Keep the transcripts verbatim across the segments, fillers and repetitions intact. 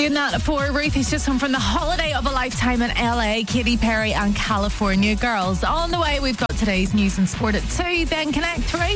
Doing that for Ruth, who's just home from the holiday of a lifetime in L A, Katy Perry and California Girls. On the way, we've got today's news and sport at two, then Connect three.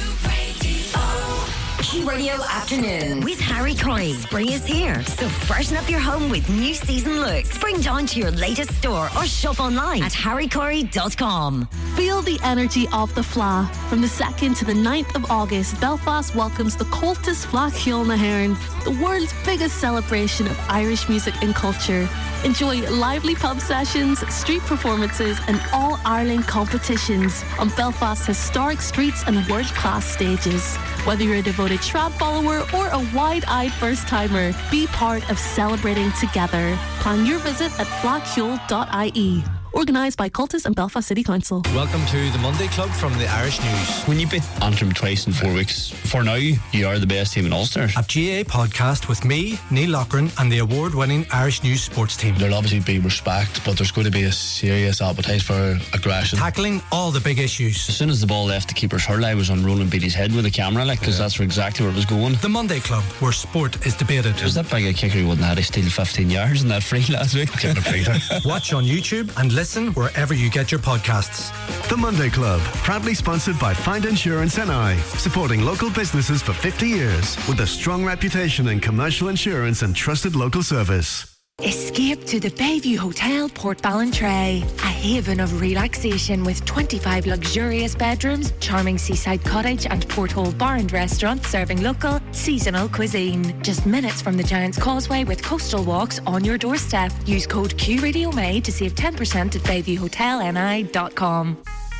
Q Radio Afternoon with Harry Corey. Spring is here, so freshen up your home with new season looks. Spring down to your latest store or shop online at harry corey dot com. Feel the energy of the Fleadh. From the second to the ninth of August, Belfast welcomes the Comhaltas Fleadh Cheoil na hÉireann, the world's biggest celebration of Irish music and culture. Enjoy lively pub sessions, street performances and all-Ireland competitions on Belfast's historic streets and world-class stages. Whether you're a devoted trad follower or a wide-eyed first-timer, be part of celebrating together. Plan your visit at fleadh cheoil dot I E. Organised by Comhaltas and Belfast City Council. Welcome to the Monday Club from the Irish News. When you beat Antrim twice in four weeks, for now, you are the best team in Ulster. A G A A podcast with me, Neil Loughran, and the award-winning Irish News sports team. There'll obviously be respect, but there's going to be a serious appetite for aggression. Tackling all the big issues. As soon as the ball left the keeper's hurl, I was on Ronan Beatty's head with the camera, like, because yeah. that's exactly where it was going. The Monday Club, where sport is debated. Was that big a kicker who wouldn't have had to steal fifteen yards in that free last week? Watch on YouTube and listen wherever you get your podcasts. The Monday Club, proudly sponsored by Find Insurance N I, supporting local businesses for fifty years with a strong reputation in commercial insurance and trusted local service. Escape to the Bayview Hotel, Port Ballantrae, a haven of relaxation with twenty-five luxurious bedrooms, charming seaside cottage and Porthole bar and restaurant serving local, seasonal cuisine. Just minutes from the Giant's Causeway with coastal walks on your doorstep. Use code Q Radio May to save ten percent at bayview hotel n i dot com.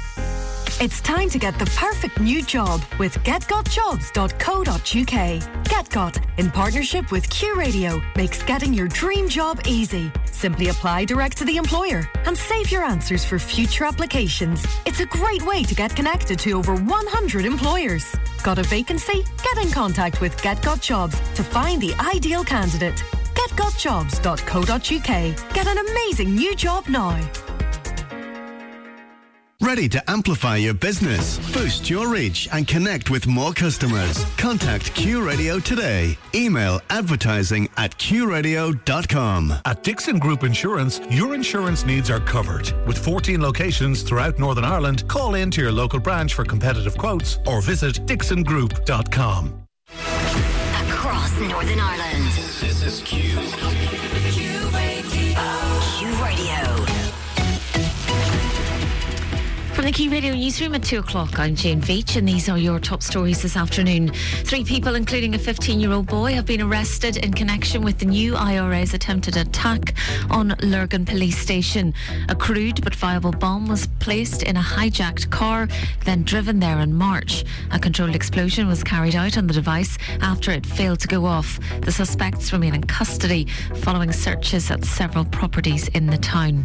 It's time to get the perfect new job with get got jobs dot co dot U K. GetGot, in partnership with Q Radio, makes getting your dream job easy. Simply apply direct to the employer and save your answers for future applications. It's a great way to get connected to over one hundred employers. Got a vacancy? Get in contact with GetGot Jobs to find the ideal candidate. get got jobs dot co dot U K. Get an amazing new job now. Ready to amplify your business, boost your reach and connect with more customers? Contact Q Radio today. Email advertising at q radio dot com. At Dixon Group Insurance, your insurance needs are covered. With fourteen locations throughout Northern Ireland, call in to your local branch for competitive quotes or visit dixon group dot com. Across Northern Ireland. This is Q. Q Radio. Q Radio. From the Q Radio Newsroom at two o'clock, I'm Jane Veach, and these are your top stories this afternoon. Three people, including a fifteen-year-old boy, have been arrested in connection with the new I R A's attempted attack on Lurgan Police Station. A crude but viable bomb was placed in a hijacked car, then driven there in March. A controlled explosion was carried out on the device after it failed to go off. The suspects remain in custody following searches at several properties in the town.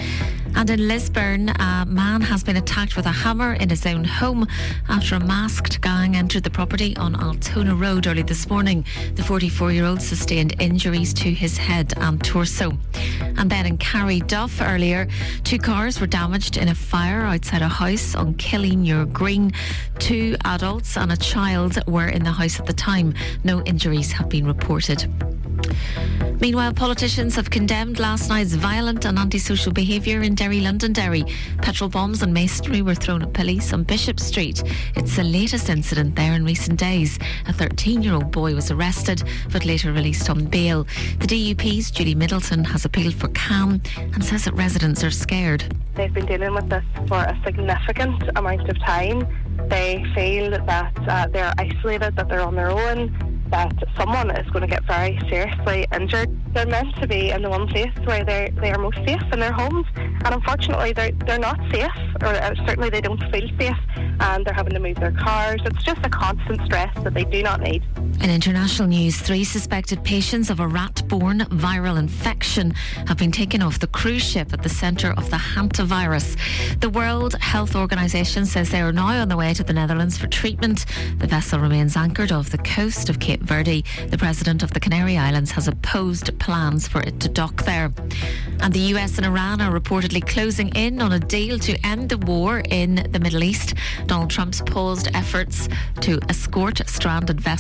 And in Lisburn, a man has been attacked with a hammer in his own home after a masked gang entered the property on Altona Road early this morning. The forty-four-year-old sustained injuries to his head and torso. And then in Carryduff earlier, two cars were damaged in a fire outside a house on Killymuir Green. Two adults and a child were in the house at the time. No injuries have been reported. Meanwhile, politicians have condemned last night's violent and antisocial behaviour in Derry, Londonderry. Petrol bombs and masonry were thrown at police on Bishop Street. It's the latest incident there in recent days. A thirteen-year-old boy was arrested but later released on bail. The D U P's Judy Middleton has appealed for calm and says that residents are scared. They've been dealing with this for a significant amount of time. They feel that uh, they're isolated, that they're on their own, that someone is going to get very seriously injured. They're meant to be in the one place where they they are most safe, in their homes, and unfortunately they're, they're not safe, or uh, certainly they don't feel safe, and they're having to move their cars. It's just a constant stress that they do not need. In international news, three suspected patients of a rat-borne viral infection have been taken off the cruise ship at the centre of the hantavirus. The World Health Organization says they are now on the way to the Netherlands for treatment. The vessel remains anchored off the coast of Cape Verde. The president of the Canary Islands has opposed plans for it to dock there. And the U S and Iran are reportedly closing in on a deal to end the war in the Middle East. Donald Trump's paused efforts to escort stranded vessels through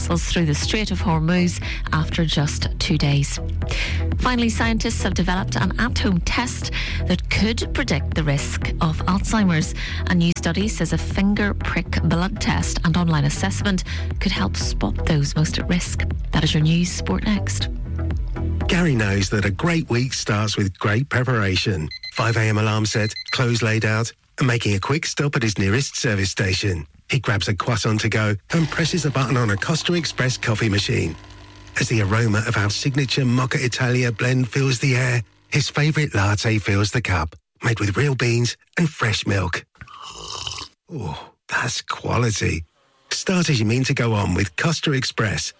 the Strait of Hormuz after just two days. Finally, scientists have developed an at-home test that could predict the risk of Alzheimer's. A new study says a finger prick blood test and online assessment could help spot those most at risk. That is your news. Sport next. Gary knows that a great week starts with great preparation. five a.m. alarm set, clothes laid out, and making a quick stop at his nearest service station. He grabs a croissant to go and presses a button on a Costa Express coffee machine. As the aroma of our signature Mocha Italia blend fills the air, his favourite latte fills the cup, made with real beans and fresh milk. Oh, that's quality. Start as you mean to go on with Costa Express.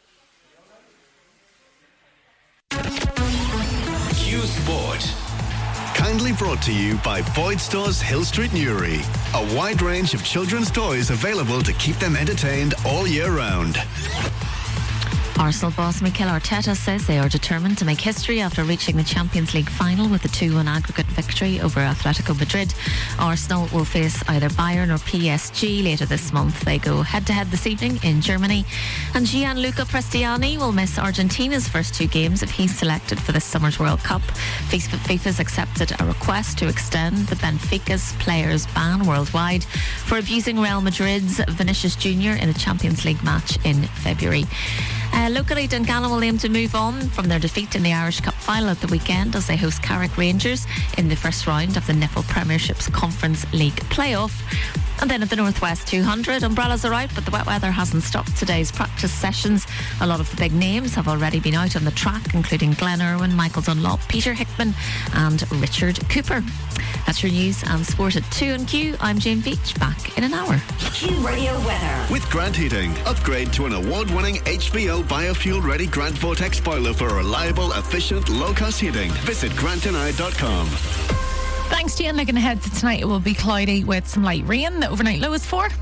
Q Sport. Kindly brought to you by Boyd Stores Hill Street Newry. A wide range of children's toys available to keep them entertained all year round. Arsenal boss Mikel Arteta says they are determined to make history after reaching the Champions League final with a two one aggregate victory over Atletico Madrid. Arsenal will face either Bayern or P S G later this month. They go head-to-head this evening in Germany. And Gianluca Prestiani will miss Argentina's first two games if he's selected for this summer's World Cup. FIFA's accepted a request to extend the Benfica's players ban worldwide for abusing Real Madrid's Vinicius Junior in a Champions League match in February. Uh, locally, Dungannon will aim to move on from their defeat in the Irish Cup final at the weekend as they host Carrick Rangers in the first round of the N I F L Premiership's Conference League playoff. And then at the Northwest two hundred, umbrellas are out, but the wet weather hasn't stopped today's practice sessions. A lot of the big names have already been out on the track, including Glenn Irwin, Michael Dunlop, Peter Hickman and Richard Cooper. That's your news and sport at two on Q. I'm Jane Veach, back in an hour. Q Radio weather. With Grant Heating, upgrade to an award-winning H B O biofuel-ready Grant Vortex boiler for reliable, efficient, low-cost heating. Visit grant and I dot com. Thanks, Jane. Looking ahead to tonight, it will be cloudy with some light rain. The overnight low is four.